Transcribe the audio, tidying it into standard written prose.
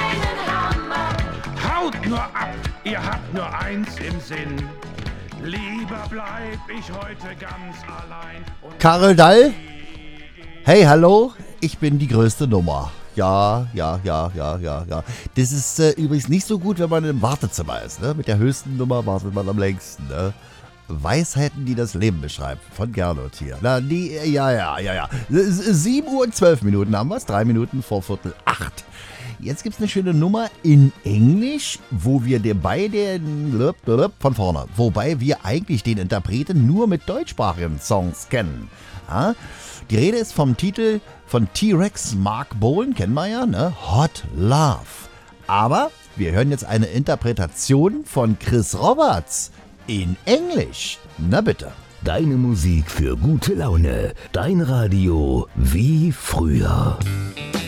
Haut nur ab, ihr habt nur eins im Sinn. Lieber bleib ich heute ganz allein. Karl Dall? Hey, hallo, ich bin die größte Nummer. Ja. Das ist übrigens nicht so gut, wenn man im Wartezimmer ist, ne? Mit der höchsten Nummer wartet man am längsten, ne? Weisheiten, die das Leben beschreiben. Von Gernot hier. Na, ja. 7 Uhr und 12 Minuten haben wir es. 3 Minuten vor 7:45. Jetzt gibt es eine schöne Nummer in Englisch, wo wir wobei wir eigentlich den Interpreten nur mit deutschsprachigen Songs kennen. Ja? Die Rede ist vom Titel von T-Rex Mark Bolan, kennen wir ja, ne? Hot Love. Aber wir hören jetzt eine Interpretation von Chris Roberts in Englisch. Na bitte. Deine Musik für gute Laune. Dein Radio wie früher.